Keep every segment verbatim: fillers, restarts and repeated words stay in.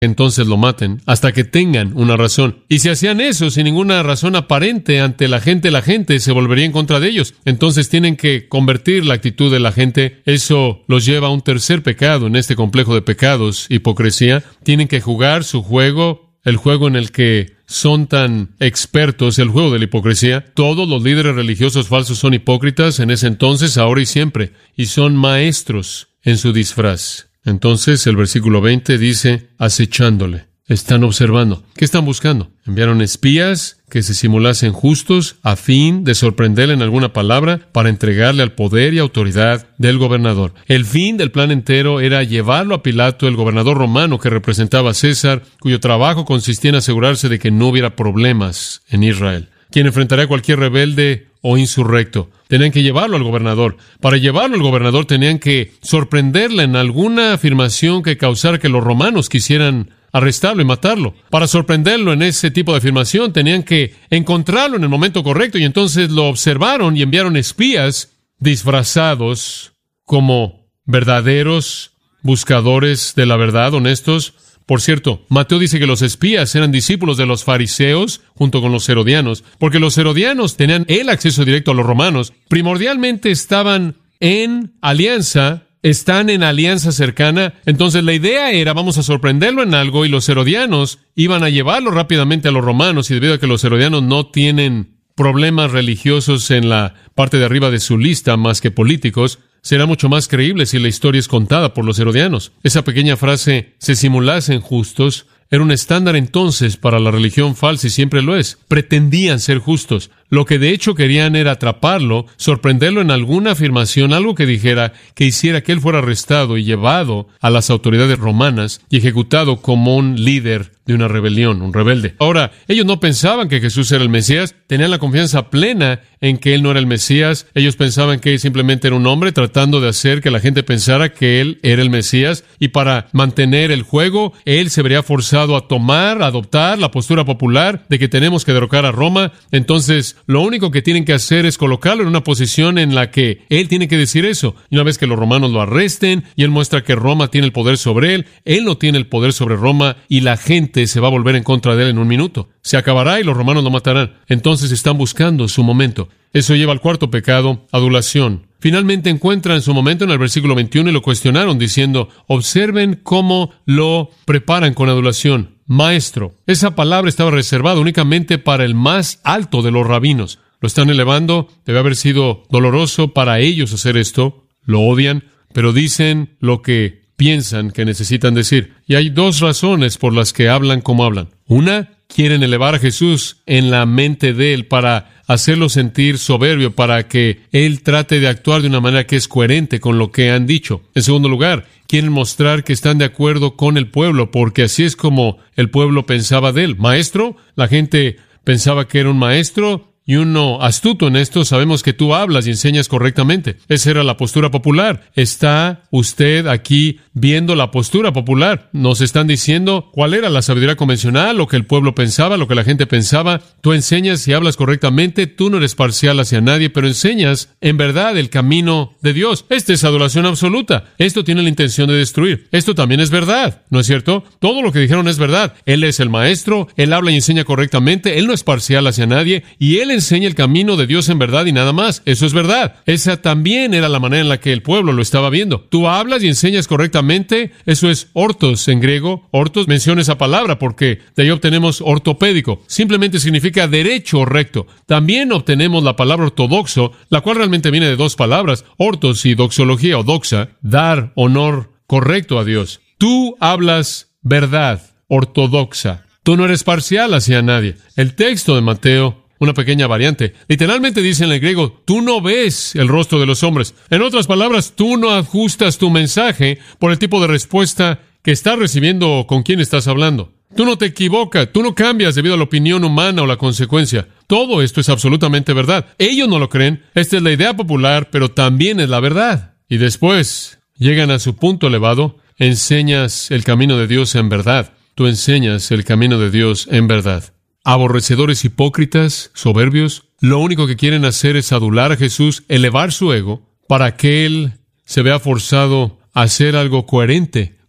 entonces lo maten, hasta que tengan una razón. Y si hacían eso sin ninguna razón aparente ante la gente, la gente se volvería en contra de ellos. Entonces tienen que convertir la actitud de la gente. Eso los lleva a un tercer pecado en este complejo de pecados, hipocresía. Tienen que jugar su juego, el juego en el que son tan expertos, el juego de la hipocresía. Todos los líderes religiosos falsos son hipócritas en ese entonces, ahora y siempre, y son maestros en su disfraz. Entonces, el versículo veinte dice, acechándole. Están observando. ¿Qué están buscando? Enviaron espías que se simulasen justos a fin de sorprenderle en alguna palabra para entregarle al poder y autoridad del gobernador. El fin del plan entero era llevarlo a Pilato, el gobernador romano que representaba a César, cuyo trabajo consistía en asegurarse de que no hubiera problemas en Israel, quien enfrentaría a cualquier rebelde o insurrecto. Tenían que llevarlo al gobernador. Para llevarlo al gobernador tenían que sorprenderle en alguna afirmación que causara que los romanos quisieran arrestarlo y matarlo. Para sorprenderlo en ese tipo de afirmación tenían que encontrarlo en el momento correcto, y entonces lo observaron y enviaron espías disfrazados como verdaderos buscadores de la verdad, honestos. Por cierto, Mateo dice que los espías eran discípulos de los fariseos junto con los herodianos, porque los herodianos tenían el acceso directo a los romanos. Primordialmente estaban en alianza, están en alianza cercana. Entonces la idea era, vamos a sorprenderlo en algo, y los herodianos iban a llevarlo rápidamente a los romanos, y debido a que los herodianos no tienen problemas religiosos en la parte de arriba de su lista más que políticos, será mucho más creíble si la historia es contada por los herodianos. Esa pequeña frase, se simulasen justos, era un estándar entonces para la religión falsa, y siempre lo es. Pretendían ser justos. Lo que de hecho querían era atraparlo, sorprenderlo en alguna afirmación, algo que dijera, que hiciera que él fuera arrestado y llevado a las autoridades romanas y ejecutado como un líder de una rebelión, un rebelde. Ahora, ellos no pensaban que Jesús era el Mesías, tenían la confianza plena en que él no era el Mesías. Ellos pensaban que él simplemente era un hombre tratando de hacer que la gente pensara que él era el Mesías, y para mantener el juego, él se vería forzado a tomar, a adoptar la postura popular de que tenemos que derrocar a Roma. Entonces, lo único que tienen que hacer es colocarlo en una posición en la que él tiene que decir eso. Y una vez que los romanos lo arresten y él muestra que Roma tiene el poder sobre él, él no tiene el poder sobre Roma, y la gente se va a volver en contra de él en un minuto. Se acabará y los romanos lo matarán. Entonces están buscando su momento. Eso lleva al cuarto pecado, adulación. Finalmente encuentran su momento en el versículo veintiuno y lo cuestionaron diciendo, observen cómo lo preparan con adulación. Maestro. Esa palabra estaba reservada únicamente para el más alto de los rabinos. Lo están elevando. Debe haber sido doloroso para ellos hacer esto. Lo odian, pero dicen lo que piensan que necesitan decir. Y hay dos razones por las que hablan como hablan. Una, quieren elevar a Jesús en la mente de él para hacerlo sentir soberbio, para que él trate de actuar de una manera que es coherente con lo que han dicho. En segundo lugar, quieren mostrar que están de acuerdo con el pueblo, porque así es como el pueblo pensaba de él. Maestro, la gente pensaba que era un maestro, y uno astuto en esto, sabemos que tú hablas y enseñas correctamente. Esa era la postura popular. ¿Está usted aquí viendo la postura popular? Nos están diciendo cuál era la sabiduría convencional, lo que el pueblo pensaba, lo que la gente pensaba. Tú enseñas y hablas correctamente, tú no eres parcial hacia nadie, pero enseñas en verdad el camino de Dios. Esta es adoración absoluta. Esto tiene la intención de destruir. Esto también es verdad, ¿no es cierto? Todo lo que dijeron es verdad. Él es el maestro, él habla y enseña correctamente, él no es parcial hacia nadie, y él enseña el camino de Dios en verdad y nada más. Eso es verdad. Esa también era la manera en la que el pueblo lo estaba viendo. Tú hablas y enseñas correctamente. Eso es ortos en griego. Ortos, menciona esa palabra porque de ahí obtenemos ortopédico. Simplemente significa derecho o recto. También obtenemos la palabra ortodoxo, la cual realmente viene de dos palabras, ortos y doxología o doxa, dar honor correcto a Dios. Tú hablas verdad ortodoxa. Tú no eres parcial hacia nadie. El texto de Mateo, una pequeña variante, literalmente dice en el griego, tú no ves el rostro de los hombres. En otras palabras, tú no ajustas tu mensaje por el tipo de respuesta que estás recibiendo o con quién estás hablando. Tú no te equivocas, tú no cambias debido a la opinión humana o la consecuencia. Todo esto es absolutamente verdad. Ellos no lo creen. Esta es la idea popular, pero también es la verdad. Y después llegan a su punto elevado. Enseñas el camino de Dios en verdad. Tú enseñas el camino de Dios en verdad. Aborrecedores hipócritas, soberbios, lo único que quieren hacer es adular a Jesús, elevar su ego, para que Él se vea forzado a hacer algo coherente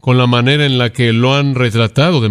con la manera en la que lo han retratado de